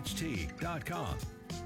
KKHT.com.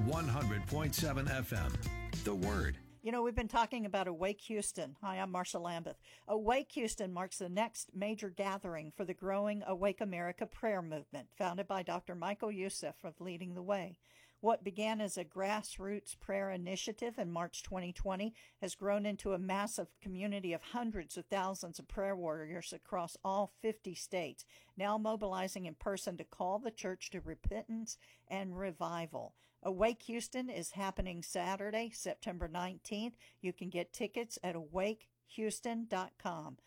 100.7 FM. The Word. You know, we've been talking about Awake Houston. Hi, I'm Marsha Lambeth. Awake Houston marks the next major gathering for the growing Awake America prayer movement, founded by Dr. Michael Youssef of Leading the Way. What began as a grassroots prayer initiative in March 2020 has grown into a massive community of hundreds of thousands of prayer warriors across all 50 states, now mobilizing in person to call the church to repentance and revival. Awake Houston is happening Saturday, September 19th. You can get tickets at awakehouston.com.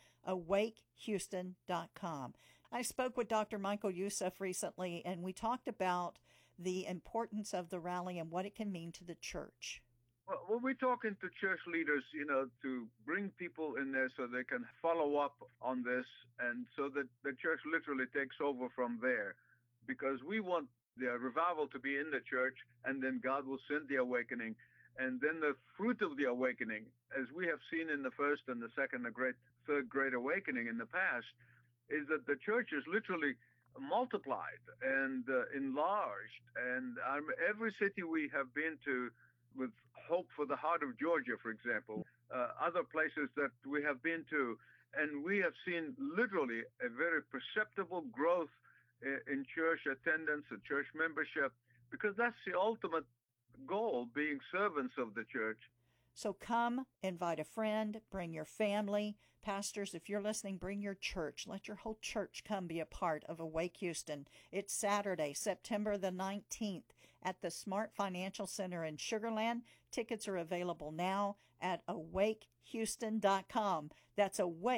awakehouston.com. I spoke with Dr. Michael Youssef recently, and we talked about the importance of the rally and what it can mean to the church. Well, we're talking to church leaders, to bring people in there so they can follow up on this, and so that the church literally takes over from there, because we want the revival to be in the church, and then God will send the awakening. And then the fruit of the awakening, as we have seen in the first and the second, the third great awakening in the past, is that the church is literally multiplied and enlarged. And every city we have been to, with Hope for the Heart of Georgia, for example, other places that we have been to, and we have seen literally a very perceptible growth in church attendance and church membership, because that's the ultimate goal, being servants of the church. So come, invite a friend, bring your family. Pastors, if you're listening, bring your church. Let your whole church come be a part of Awake Houston. It's Saturday, September the 19th at the Smart Financial Center in Sugar Land. Tickets are available now at awakehouston.com. That's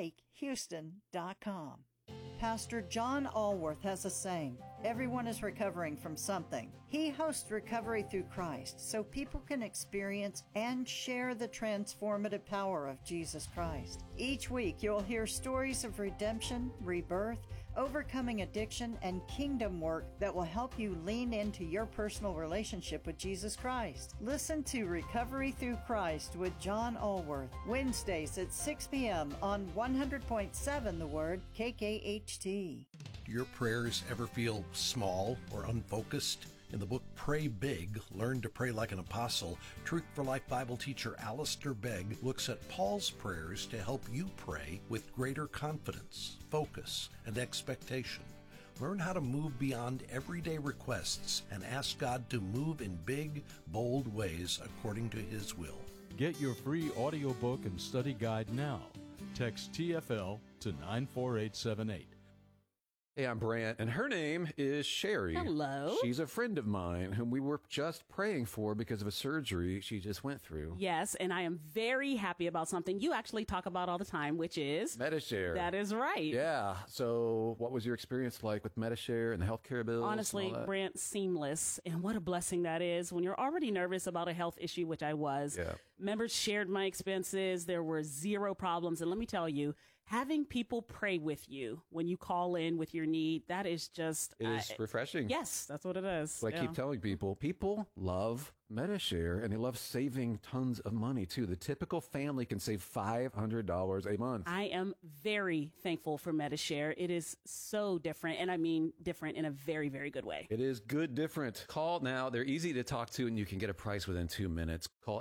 awakehouston.com. Pastor John Allworth has a saying, everyone is recovering from something. He hosts Recovery Through Christ so people can experience and share the transformative power of Jesus Christ. Each week you'll hear stories of redemption, rebirth, overcoming addiction, and kingdom work that will help you lean into your personal relationship with Jesus Christ. Listen to Recovery Through Christ with John Allworth, Wednesdays at 6 p.m. on 100.7 The Word, KKHT. Your prayers ever feel small or unfocused? In the book Pray Big, Learn to Pray Like an Apostle, Truth for Life Bible teacher Alistair Begg looks at Paul's prayers to help you pray with greater confidence, focus, and expectation. Learn how to move beyond everyday requests and ask God to move in big, bold ways according to His will. Get your free audiobook and study guide now. Text TFL to 94878. Hey, I'm Brant, and her name is Sherry. Hello. She's a friend of mine whom we were just praying for because of a surgery she just went through. Yes, and I am very happy about something you actually talk about all the time, which is Medi-Share. That is right. Yeah. So what was your experience like with Medi-Share and the healthcare bills? Honestly, Brant, seamless. And what a blessing that is when you're already nervous about a health issue, which I was. Yeah. Members shared my expenses. There were zero problems. And let me tell you, having people pray with you when you call in with your need, that is just... It is refreshing. Yes, that's what it is. What I keep telling people, people love Medi-Share, and they love saving tons of money, too. The typical family can save $500 a month. I am very thankful for Medi-Share. It is so different, and I mean different in a very, very good way. It is good different. Call now. They're easy to talk to, and you can get a price within 2 minutes. Call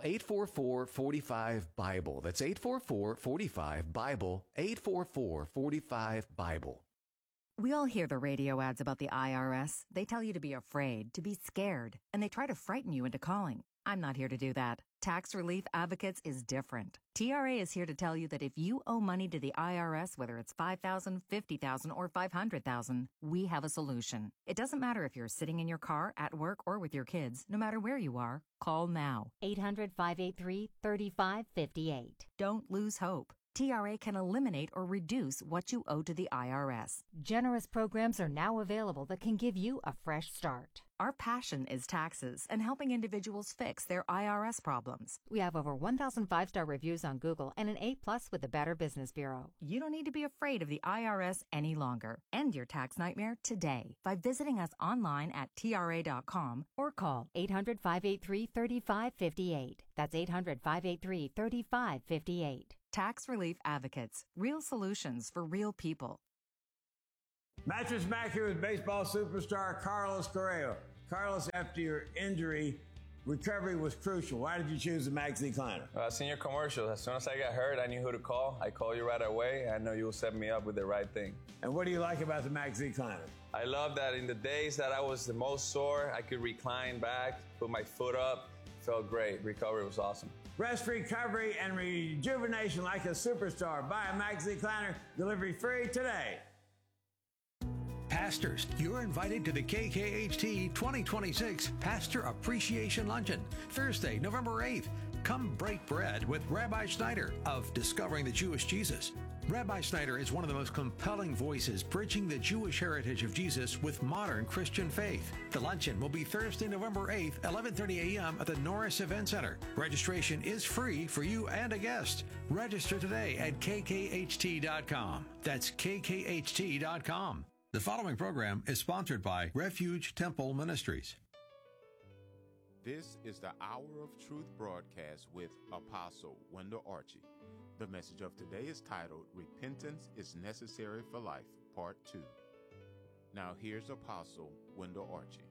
844-45-BIBLE. That's 844-45-BIBLE. 844-45-BIBLE. We all hear the radio ads about the IRS. They tell you to be afraid, to be scared, and they try to frighten you into calling. I'm not here to do that. Tax Relief Advocates is different. TRA is here to tell you that if you owe money to the IRS, whether it's $5,000, $50,000, or $500,000, we have a solution. It doesn't matter if you're sitting in your car, at work, or with your kids. No matter where you are, call now. 800-583-3558. Don't lose hope. TRA can eliminate or reduce what you owe to the IRS. Generous programs are now available that can give you a fresh start. Our passion is taxes and helping individuals fix their IRS problems. We have over 1,000 5-star reviews on Google and an A+ with the Better Business Bureau. You don't need to be afraid of the IRS any longer. End your tax nightmare today by visiting us online at TRA.com or call 800-583-3558. That's 800-583-3558. Tax Relief Advocates. Real solutions for real people. Mattress Mac here with baseball superstar Carlos Correa. Carlos, after your injury, recovery was crucial. Why did you choose the Max Decliner? I seen your commercials. As soon as I got hurt, I knew who to call. I called you right away. I know you'll set me up with the right thing. And what do you like about the Max Decliner? I love that in the days that I was the most sore, I could recline back, put my foot up. Felt great. Recovery was awesome. Rest, recovery, and rejuvenation like a superstar. Buy a Max Decliner. Delivery free today. Pastors, you're invited to the KKHT 2026 Pastor Appreciation Luncheon, Thursday, November 8th. Come break bread with Rabbi Schneider of Discovering the Jewish Jesus. Rabbi Schneider is one of the most compelling voices preaching the Jewish heritage of Jesus with modern Christian faith. The luncheon will be Thursday, November 8th, 11:30 a.m. at the Norris Event Center. Registration is free for you and a guest. Register today at kkht.com. That's kkht.com. The following program is sponsored by Refuge Temple Ministries. This is the Hour of Truth broadcast with Apostle Wendell Archie. The message of today is titled, Repentance is Necessary for Life, Part 2. Now here's Apostle Wendell Archie.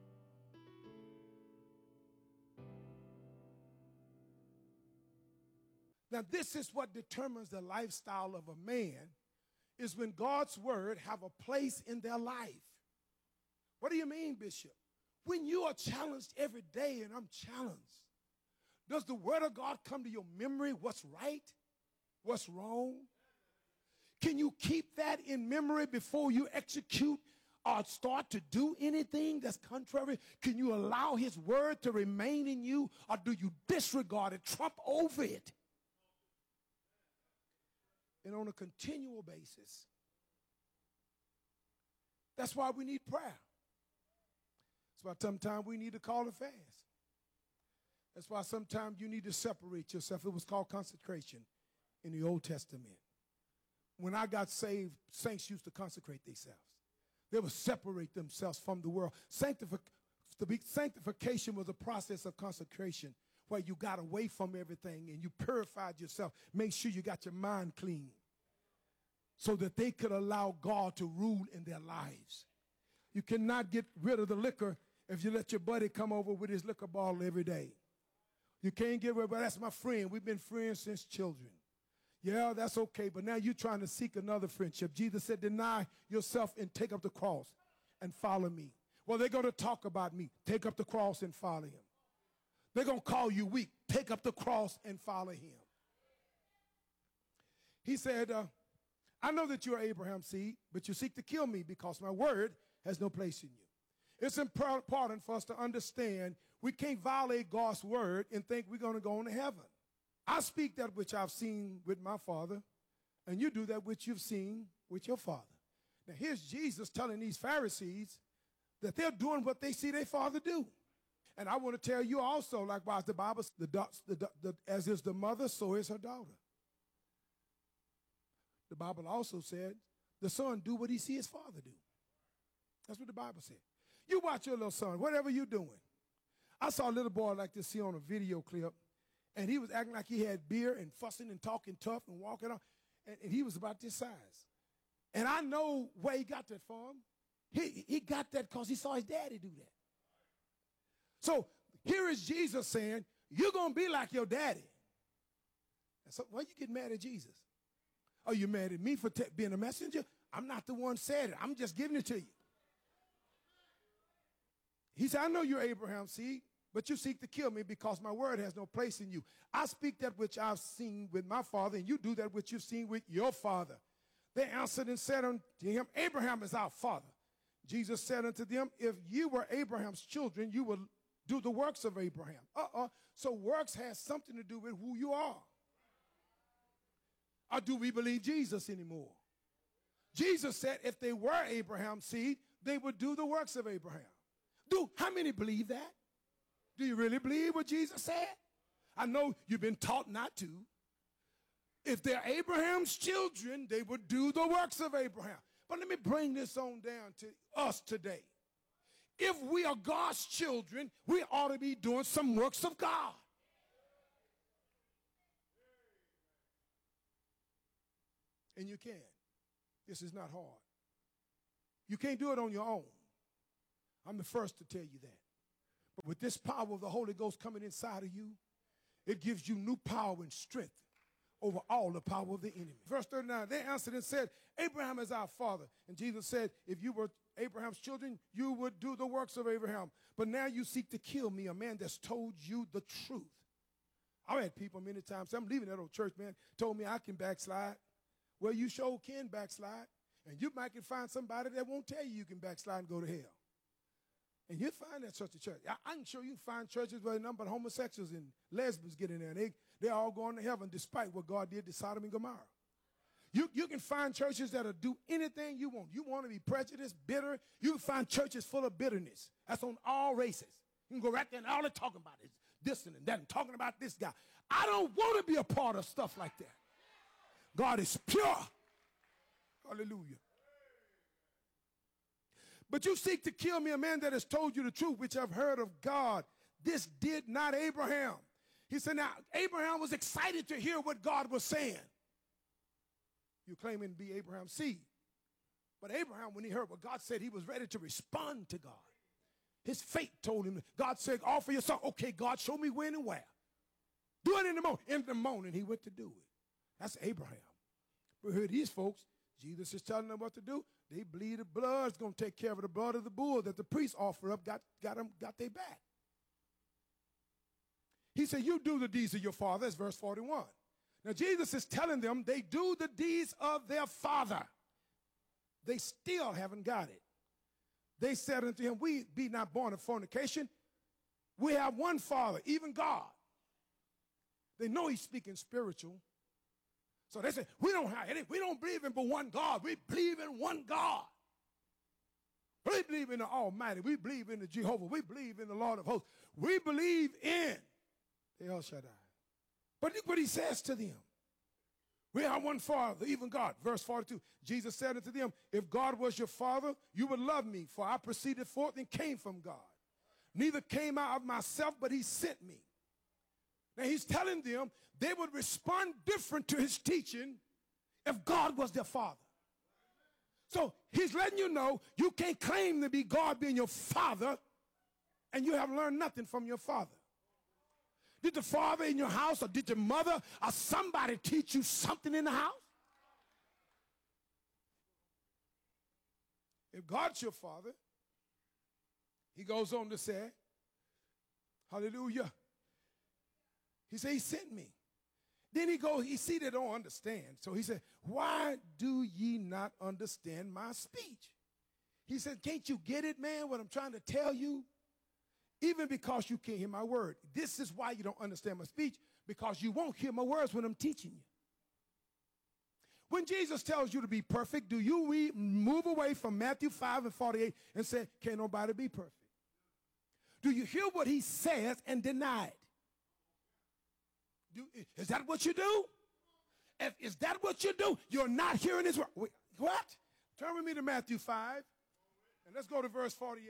Now this is what determines the lifestyle of a man, is when God's word have a place in their life. What do you mean, Bishop? When you are challenged every day, and I'm challenged, does the word of God come to your memory? What's right? What's wrong? Can you keep that in memory before you execute or start to do anything that's contrary? Can you allow his word to remain in you, or do you disregard it, trump over it? And on a continual basis. That's why we need prayer. That's why sometimes we need to call a fast. That's why sometimes you need to separate yourself. It was called consecration in the Old Testament. When I got saved, saints used to consecrate themselves. They would separate themselves from the world. Sanctification was a process of consecration where you got away from everything and you purified yourself. Make sure you got your mind clean so that they could allow God to rule in their lives. You cannot get rid of the liquor if you let your buddy come over with his liquor bottle every day. You can't get rid of it. That's my friend. We've been friends since children. Yeah, that's okay, but now you're trying to seek another friendship. Jesus said, deny yourself and take up the cross and follow me. Well, they're going to talk about me. Take up the cross and follow him. They're going to call you weak. Take up the cross and follow him. He said, I know that you are Abraham's seed, but you seek to kill me because my word has no place in you. It's important for us to understand we can't violate God's word and think we're going to go into heaven. I speak that which I've seen with my father, and you do that which you've seen with your father. Now, here's Jesus telling these Pharisees that they're doing what they see their father do. And I want to tell you also, likewise, the Bible, as is the mother, so is her daughter. The Bible also said the son do what he see his father do. That's what the Bible said. You watch your little son, whatever you're doing. I saw a little boy like this here on a video clip, and he was acting like he had beer and fussing and talking tough and walking on, and he was about this size. And I know where he got that from. He got that because he saw his daddy do that. So here is Jesus saying, you're going to be like your daddy. And so why you get mad at Jesus? Are you mad at me for being a messenger? I'm not the one said it. I'm just giving it to you. He said, I know you're Abraham's seed, but you seek to kill me because my word has no place in you. I speak that which I've seen with my father, and you do that which you've seen with your father. They answered and said unto him, Abraham is our father. Jesus said unto them, if you were Abraham's children, you would do the works of Abraham. So works has something to do with who you are. Or do we believe Jesus anymore? Jesus said if they were Abraham's seed, they would do the works of Abraham. How many believe that? Do you really believe what Jesus said? I know you've been taught not to. If they're Abraham's children, they would do the works of Abraham. But let me bring this on down to us today. If we are God's children, we ought to be doing some works of God. And you can. This is not hard. You can't do it on your own. I'm the first to tell you that. But with this power of the Holy Ghost coming inside of you, it gives you new power and strength over all the power of the enemy. Verse 39, they answered and said, Abraham is our father. And Jesus said, if you were Abraham's children, you would do the works of Abraham. But now you seek to kill me, a man that's told you the truth. I've had people many times say, I'm leaving that old church, man, told me I can backslide. Well, you sure can backslide. And you might can find somebody that won't tell you can backslide and go to hell. And you find that such a church. I'm sure you can find churches where a number of homosexuals and lesbians get in there. And they're all going to heaven despite what God did to Sodom and Gomorrah. You can find churches that'll do anything you want. You want to be prejudiced, bitter. You can find churches full of bitterness. That's on all races. You can go right there and all they're talking about is this and that and talking about this guy. I don't want to be a part of stuff like that. God is pure. Hallelujah. But you seek to kill me, a man that has told you the truth, which I've heard of God. This did not Abraham. He said, now, Abraham was excited to hear what God was saying. You're claiming to be Abraham's seed. But Abraham, when he heard what God said, he was ready to respond to God. His faith told him, God said, offer your son. Okay, God, show me when and where. Do it in the morning. In the morning, he went to do it. That's Abraham. We heard these folks, Jesus is telling them what to do. They believe the blood's going to take care of the blood of the bull that the priest offered up, got their back. He said, you do the deeds of your father. That's verse 41. Now, Jesus is telling them they do the deeds of their father. They still haven't got it. They said unto him, we be not born of fornication. We have one Father, even God. They know he's speaking spiritual. So they say, we don't believe in but one God. We believe in one God. We believe in the Almighty. We believe in the Jehovah. We believe in the Lord of hosts. We believe in the El Shaddai. But look what he says to them. We are one Father, even God. Verse 42, Jesus said unto them, if God was your Father, you would love me, for I proceeded forth and came from God. Neither came I of myself, but he sent me. Now he's telling them they would respond different to his teaching if God was their Father. So he's letting you know you can't claim to be God being your Father and you have learned nothing from your Father. Did the father in your house or did your mother or somebody teach you something in the house? If God's your Father, he goes on to say, hallelujah. He said, he sent me. Then he see they don't understand. So he said, why do ye not understand my speech? He said, can't you get it, man, what I'm trying to tell you? Even because you can't hear my word. This is why you don't understand my speech, because you won't hear my words when I'm teaching you. When Jesus tells you to be perfect, do you move away from Matthew 5 and 48 and say, can't nobody be perfect? Do you hear what he says and deny it? Is that what you do? Is that what you do? You're not hearing his word. Wait, what? Turn with me to Matthew 5, and let's go to verse 48.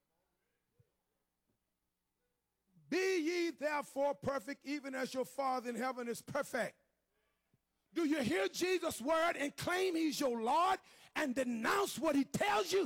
Be ye therefore perfect, even as your Father in heaven is perfect. Do you hear Jesus' word and claim he's your Lord and denounce what he tells you?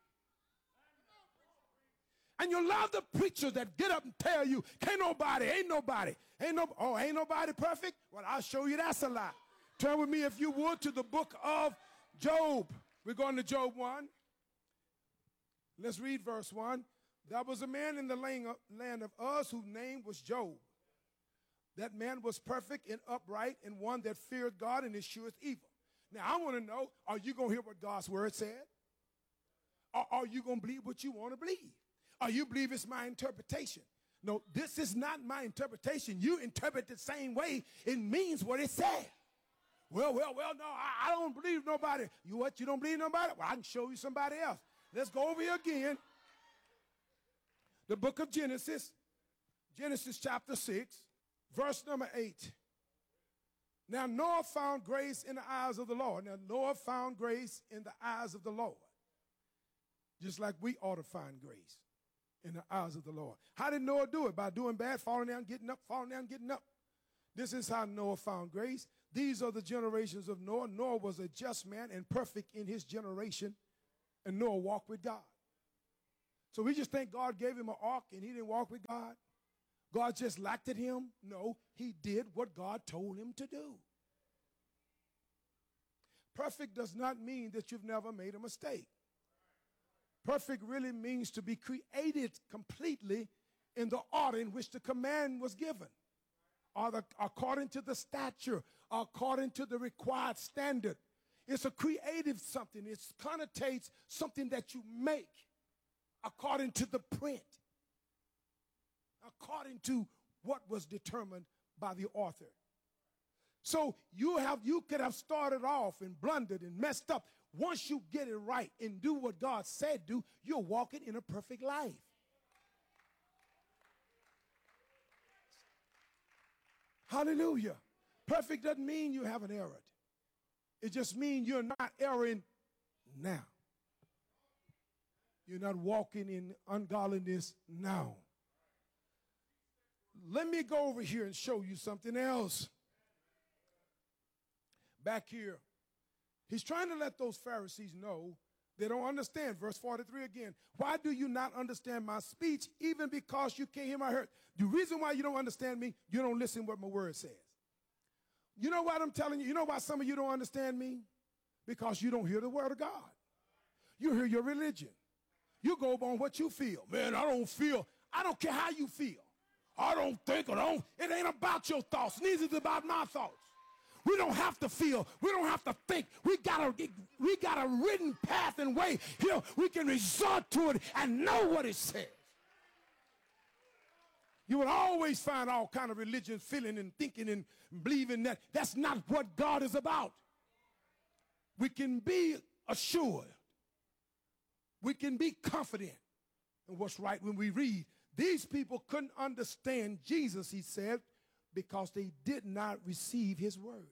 And you love the preachers that get up and tell you, ain't nobody perfect? Well, I'll show you that's a lie. Turn with me, if you would, to the book of Job. We're going to Job 1. Let's read verse 1. There was a man in the land of Uz whose name was Job. That man was perfect and upright and one that feared God and eschewed evil. Now, I want to know, are you going to hear what God's word said? Or are you going to believe what you want to believe? Or you believe it's my interpretation? No, this is not my interpretation. You interpret the same way. It means what it said. Well, no, I don't believe nobody. You what? You don't believe nobody? Well, I can show you somebody else. Let's go over here again. The book of Genesis, Genesis chapter 6, verse number 8. Now Noah found grace in the eyes of the Lord. Now Noah found grace in the eyes of the Lord. Just like we ought to find grace in the eyes of the Lord. How did Noah do it? By doing bad, falling down, getting up, falling down, getting up. This is how Noah found grace. These are the generations of Noah. Noah was a just man and perfect in his generation. And Noah walked with God. So we just think God gave him an ark and he didn't walk with God. God just laughed at him. No, he did what God told him to do. Perfect does not mean that you've never made a mistake. Perfect really means to be created completely in the order in which the command was given, or according to the stature, or according to the required standard. It's a creative something. It connotates something that you make according to the print, according to what was determined by the author. So you could have started off and blundered and messed up. Once you get it right and do what God said do, you're walking in a perfect life. Hallelujah. Perfect doesn't mean you haven't erred. It just means you're not erring now. You're not walking in ungodliness now. Let me go over here and show you something else. Back here, he's trying to let those Pharisees know they don't understand. Verse 43 again. Why do you not understand my speech, even because you can't hear my word? The reason why you don't understand me, you don't listen to what my word says. You know what I'm telling you? You know why some of you don't understand me? Because you don't hear the word of God. You hear your religion. You go on what you feel. Man, I don't feel. I don't care how you feel. I don't think or don't. It ain't about your thoughts. Neither is it about my thoughts. We don't have to feel. We don't have to think. We got a written path and way here. We can resort to it and know what it says. You will always find all kind of religion, feeling and thinking and believing that. That's not what God is about. We can be assured. We can be confident in what's right when we read. These people couldn't understand Jesus, he said, because they did not receive his word.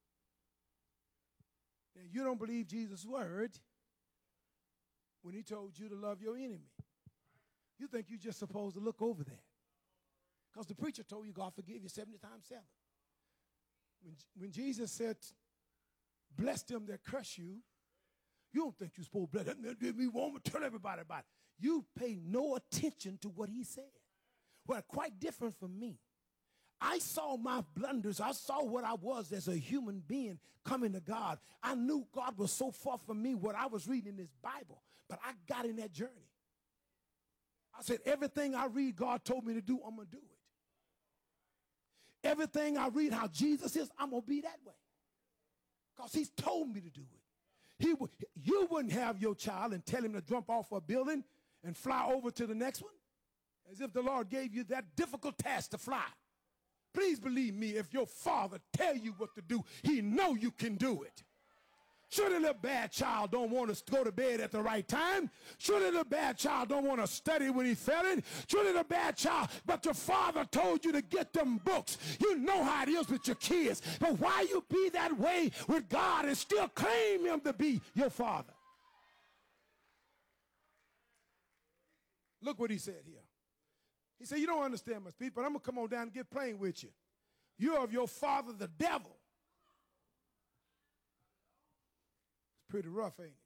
Now, you don't believe Jesus' word when he told you to love your enemy. You think you're just supposed to look over that. Because the preacher told you God forgive you 70 times 7. When Jesus said, bless them that curse you, you don't think you're supposed to bless them. We won't tell everybody about it. You pay no attention to what he said. Well, quite different from me. I saw my blunders. I saw what I was as a human being coming to God. I knew God was so far from me what I was reading in this Bible, but I got in that journey. I said, everything I read God told me to do, I'm going to do it. Everything I read how Jesus is, I'm going to be that way because he's told me to do it. You wouldn't have your child and tell him to jump off a building and fly over to the next one as if the Lord gave you that difficult task to fly. Please believe me, if your father tell you what to do, he know you can do it. Sure, the little bad child don't want to go to bed at the right time. Sure, the little bad child don't want to study when he's failing. Sure, the little bad child, but your father told you to get them books. You know how it is with your kids. But why you be that way with God and still claim him to be your father? Look what he said here. He said, you don't understand my speech, but I'm going to come on down and get plain with you. You're of your father, the devil. It's pretty rough, ain't it?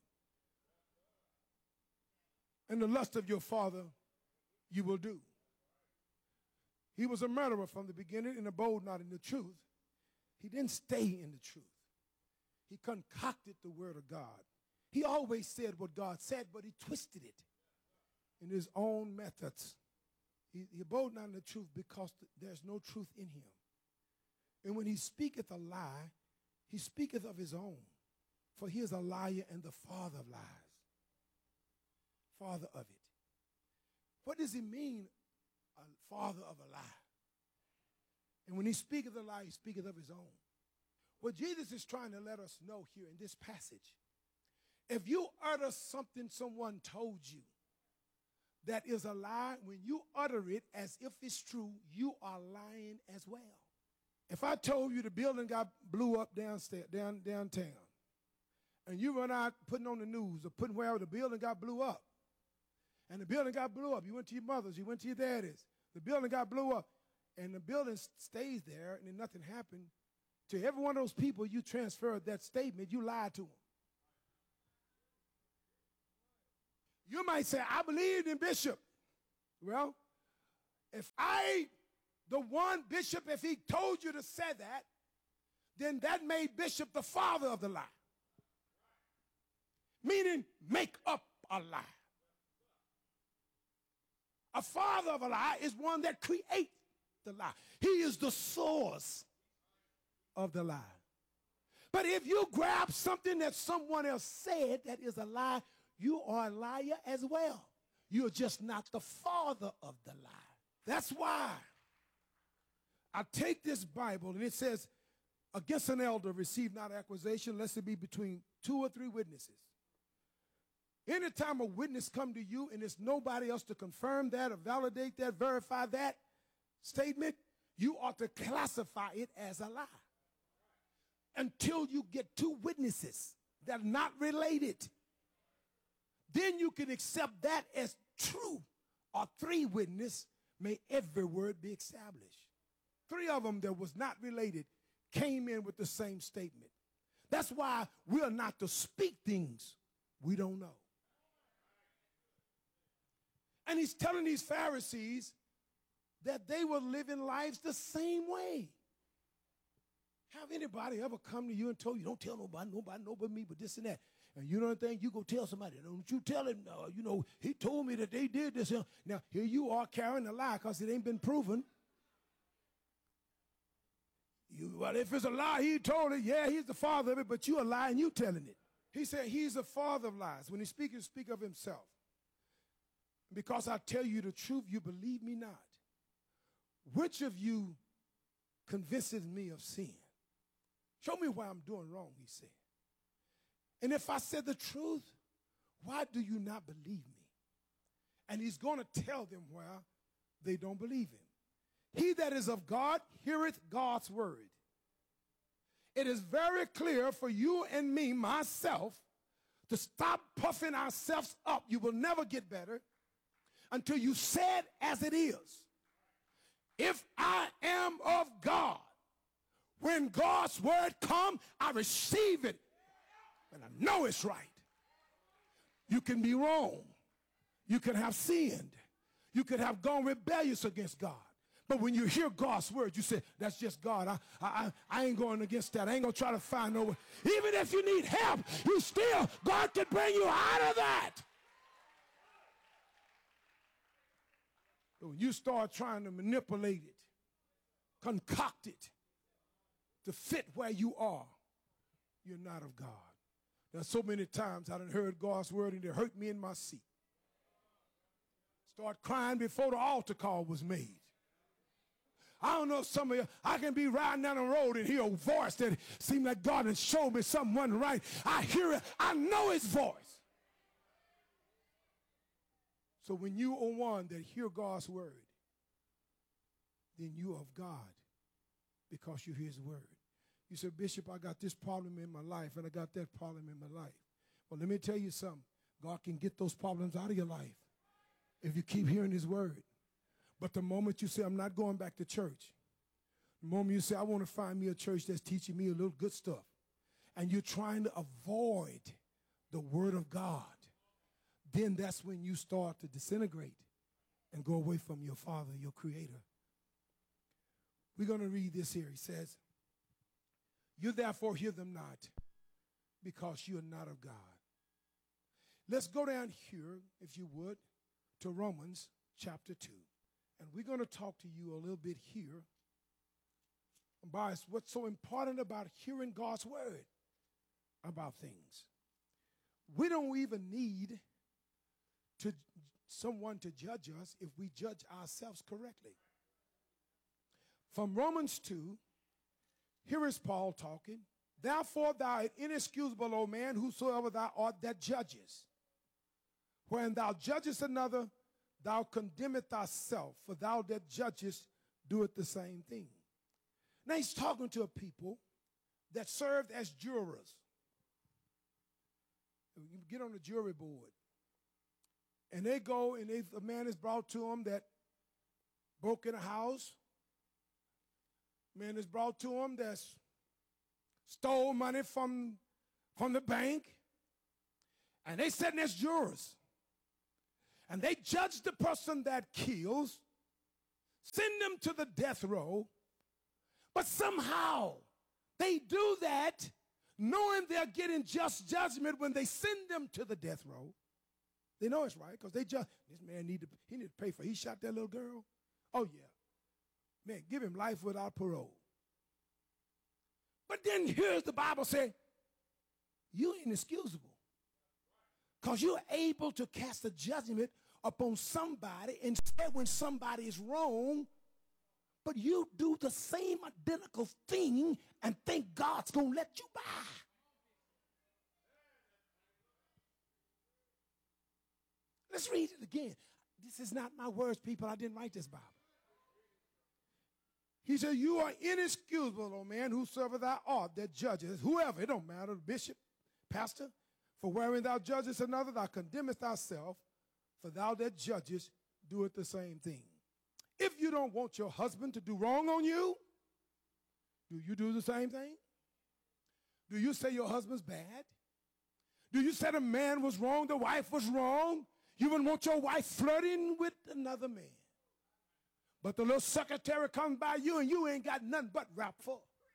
And the lust of your father you will do. He was a murderer from the beginning and abode not in the truth. He didn't stay in the truth. He concocted the word of God. He always said what God said, but he twisted it in his own methods. He abode not in the truth because there's no truth in him. And when he speaketh a lie, he speaketh of his own. For he is a liar and the father of lies. Father of it. What does he mean, a father of a lie? And when he speaketh a lie, he speaketh of his own. What Jesus is trying to let us know here in this passage, if you utter something someone told you, that is a lie, when you utter it as if it's true, you are lying as well. If I told you the building blew up downtown, and you run out putting on the news or putting wherever the building blew up, and the building blew up, you went to your mother's, you went to your daddy's, the building blew up, and the building stays there, and then nothing happened, to every one of those people you transferred that statement, you lied to them. You might say, I believed in Bishop. Well, if Bishop, if he told you to say that, then that made Bishop the father of the lie. Meaning, make up a lie. A father of a lie is one that creates the lie. He is the source of the lie. But if you grab something that someone else said that is a lie, you are a liar as well. You're just not the father of the lie. That's why I take this Bible and it says, against an elder, receive not accusation, lest it be between 2 or 3 witnesses. Anytime a witness come to you and there's nobody else to confirm that or validate that, verify that statement, you ought to classify it as a lie. Until you get 2 witnesses that are not related. Then you can accept that as true. Or 3 witnesses, may every word be established. 3 of them that was not related came in with the same statement. That's why we are not to speak things we don't know. And he's telling these Pharisees that they were living lives the same way. Have anybody ever come to you and told you, don't tell nobody but me, but this and that. And you know what I'm saying? You go tell somebody. Don't you tell him, he told me that they did this. Now, here you are carrying a lie because it ain't been proven. Well, if it's a lie, he told it. Yeah, he's the father of it, but you're a lie and you telling it. He said he's the father of lies. When he speaks, he speaks of himself. Because I tell you the truth, you believe me not. Which of you convinces me of sin? Show me why I'm doing wrong, he said. And if I said the truth, why do you not believe me? And he's going to tell them why they don't believe him. He that is of God heareth God's word. It is very clear for you and me, myself, to stop puffing ourselves up. You will never get better until you say it as it is. If I am of God, when God's word comes, I receive it. And I know it's right. You can be wrong. You can have sinned. You could have gone rebellious against God. But when you hear God's word, you say, that's just God. I ain't going against that. I ain't going to try to find no way. Even if you need help, God can bring you out of that. But when you start trying to manipulate it, concoct it to fit where you are, you're not of God. Now, so many times I done heard God's word and it hurt me in my seat. Start crying before the altar call was made. I don't know if some of you, I can be riding down the road and hear a voice that seems like God has showed me something wasn't right. I hear it. I know his voice. So when you are one that hear God's word, then you are of God because you hear his word. You say, Bishop, I got this problem in my life and I got that problem in my life. Well, let me tell you something. God can get those problems out of your life if you keep hearing his word. But the moment you say, I'm not going back to church, the moment you say, I want to find me a church that's teaching me a little good stuff, and you're trying to avoid the word of God, then that's when you start to disintegrate and go away from your Father, your Creator. We're going to read this here. He says, you therefore hear them not, because you are not of God. Let's go down here, if you would, to Romans chapter 2. And we're going to talk to you a little bit here about what's so important about hearing God's word about things. We don't even need someone to judge us if we judge ourselves correctly. From Romans 2, here is Paul talking. Therefore thou art inexcusable, O man, whosoever thou art that judges. When thou judgest another, thou condemnest thyself, for thou that judgest doeth the same thing. Now he's talking to a people that served as jurors. You get on the jury board. And they go, and a man is brought to them that broke in a house. Man is brought to them that stole money from the bank. And they sitting as jurors. and they judge the person that kills, send them to the death row, but somehow they do that knowing they're getting just judgment when they send them to the death row. They know it's right because they just, this man need to pay for, he shot that little girl. Oh, yeah. Man, give him life without parole. But then here's the Bible say, you ain't excusable because you're able to cast a judgment upon somebody instead when somebody is wrong, but you do the same identical thing and think God's going to let you by. Let's read it again. This is not my words, people. I didn't write this Bible. He said, you are inexcusable, O man, whosoever thou art that judges, whoever, it don't matter, the bishop, pastor, for wherein thou judgest another, thou condemnest thyself, for thou that judgest doeth the same thing. If you don't want your husband to do wrong on you, do you do the same thing? Do you say your husband's bad? Do you say the man was wrong, the wife was wrong? You wouldn't want your wife flirting with another man. But the little secretary comes by you and you ain't got nothing but rap for.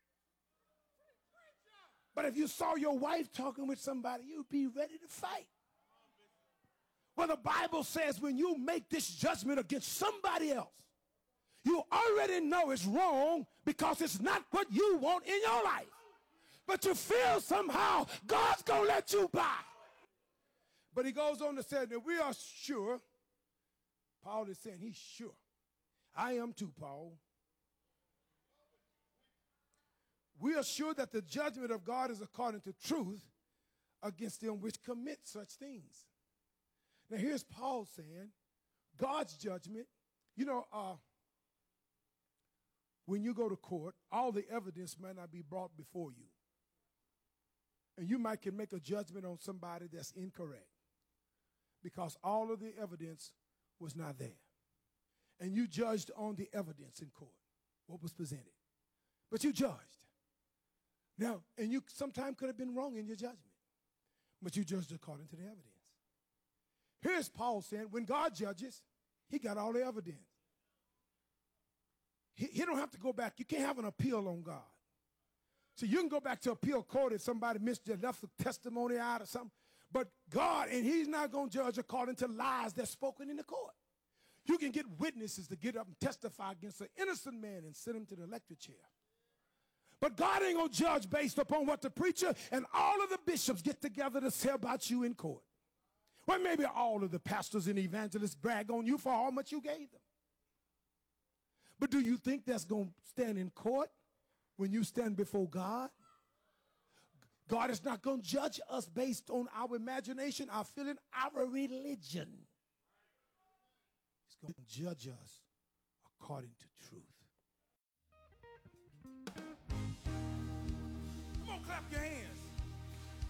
But if you saw your wife talking with somebody, you'd be ready to fight. Well, the Bible says when you make this judgment against somebody else, you already know it's wrong because it's not what you want in your life. But you feel somehow God's going to let you by. But he goes on to say that we are sure, Paul is saying he's sure. I am too, Paul. We are sure that the judgment of God is according to truth against them which commit such things. Now here's Paul saying, God's judgment, you know, when you go to court, all the evidence might not be brought before you. And you might can make a judgment on somebody that's incorrect because all of the evidence was not there. And you judged on the evidence in court, what was presented. But you judged. Now, and you sometimes could have been wrong in your judgment, but you judged according to the evidence. Here's Paul saying, when God judges, he got all the evidence. He don't have to go back. You can't have an appeal on God. So you can go back to appeal court if somebody missed you, left a testimony out or something. But God, and he's not going to judge according to lies that's spoken in the court. You can get witnesses to get up and testify against an innocent man and send him to the electric chair. But God ain't going to judge based upon what the preacher and all of the bishops get together to say about you in court. Well, maybe all of the pastors and evangelists brag on you for how much you gave them. But do you think that's going to stand in court when you stand before God? God is not going to judge us based on our imagination, our feeling, our religion. He's going to judge us according to truth. Come on, clap your hands.